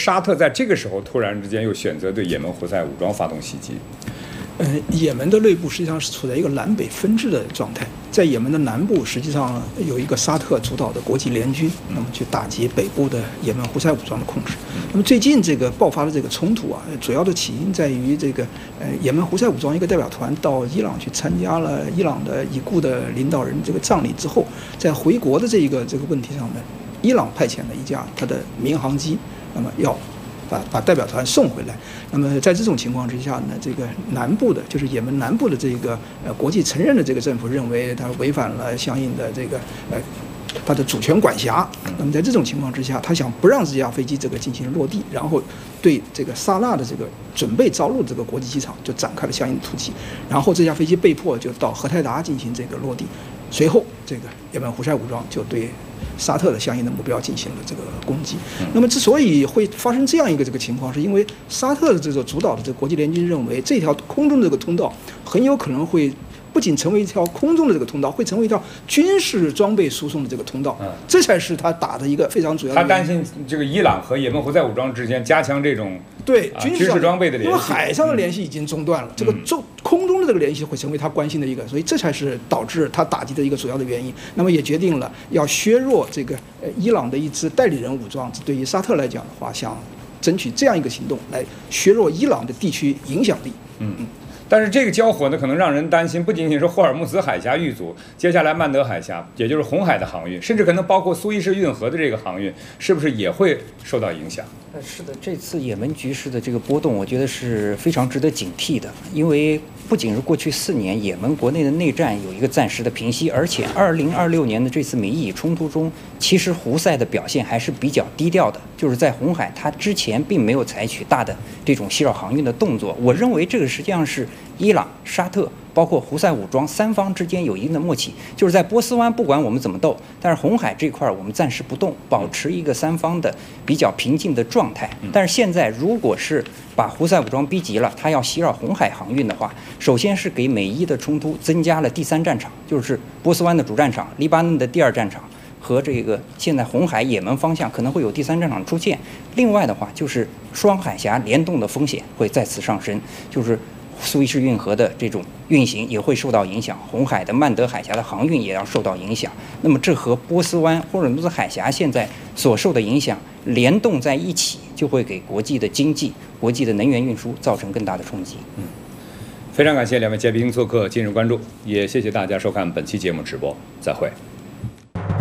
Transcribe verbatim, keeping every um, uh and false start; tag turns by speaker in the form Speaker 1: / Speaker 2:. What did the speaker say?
Speaker 1: 沙特在这个时候突然之间又选择对也门胡塞武装发动袭击？
Speaker 2: 呃，也门的内部实际上是处在一个南北分治的状态，在也门的南部实际上有一个沙特主导的国际联军，那么去打击北部的也门胡塞武装的控制。那么最近这个爆发的这个冲突啊，主要的起因在于这个呃也门胡塞武装一个代表团到伊朗去参加了伊朗的已故的领导人这个葬礼之后，在回国的这一个这个问题上呢，伊朗派遣了一架他的民航机，那么要把把代表团送回来。那么在这种情况之下呢，这个南部的，就是也门南部的这个呃国际承认的这个政府认为他违反了相应的这个呃他的主权管辖。那么在这种情况之下，他想不让这架飞机这个进行落地，然后对这个萨那的这个准备着陆这个国际机场就展开了相应的突击，然后这架飞机被迫就到荷台达进行这个落地。随后，这个也门胡塞武装就对沙特的相应的目标进行了这个攻击。那么，之所以会发生这样一个这个情况，是因为沙特的这个主导的这个国际联军认为，这条空中的这个通道很有可能会不仅成为一条空中的这个通道，会成为一条军事装备输送的这个通道。这才是他打的一个非常主要的。
Speaker 1: 他担心这个伊朗和也门胡塞武装之间加强这种
Speaker 2: 对
Speaker 1: 军事装备的联系，
Speaker 2: 因为海上的联系已经中断了，这个中空中的这个联系会成为他关心的一个，所以这才是导致他打击的一个主要的原因。那么也决定了要削弱这个呃伊朗的一支代理人武装，对于沙特来讲的话，想争取这样一个行动来削弱伊朗的地区影响力。
Speaker 1: 嗯嗯。但是这个交火呢，可能让人担心，不仅仅是霍尔木兹海峡遇阻，接下来曼德海峡，也就是红海的航运，甚至可能包括苏伊士运河的这个航运，是不是也会受到影响？
Speaker 3: 呃，是的，这次也门局势的这个波动，我觉得是非常值得警惕的，因为不仅是过去四年也门国内的内战有一个暂时的平息，而且二零二六年的这次美伊冲突中，其实胡塞的表现还是比较低调的，就是在红海，它之前并没有采取大的这种袭扰航运的动作。我认为这个实际上是伊朗、沙特包括胡塞武装三方之间有一定的默契，就是在波斯湾不管我们怎么斗，但是红海这块我们暂时不动，保持一个三方的比较平静的状态。但是现在如果是把胡塞武装逼急了，他要袭扰红海航运的话，首先是给美伊的冲突增加了第三战场，就是波斯湾的主战场、黎巴嫩的第二战场和这个现在红海也门方向可能会有第三战场出现。另外的话，就是双海峡联动的风险会再次上升，就是苏伊士运河的这种运行也会受到影响，红海的曼德海峡的航运也要受到影响。那么这和波斯湾霍尔木兹海峡现在所受的影响联动在一起，就会给国际的经济、国际的能源运输造成更大的冲击。
Speaker 1: 嗯，非常感谢两位嘉宾做客今日关注，也谢谢大家收看本期节目直播，再会。